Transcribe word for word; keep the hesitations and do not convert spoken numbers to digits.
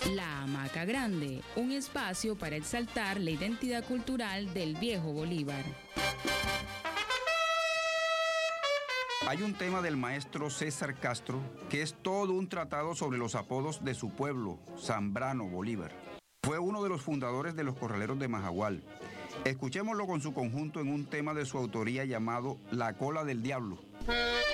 La Hamaca Grande, un espacio para exaltar la identidad cultural del viejo Bolívar. Hay un tema del maestro César Castro que es todo un tratado sobre los apodos de su pueblo, Zambrano Bolívar. Fue uno de los fundadores de los Corraleros de Majagual. Escuchémoslo con su conjunto en un tema de su autoría llamado La Cola del Diablo.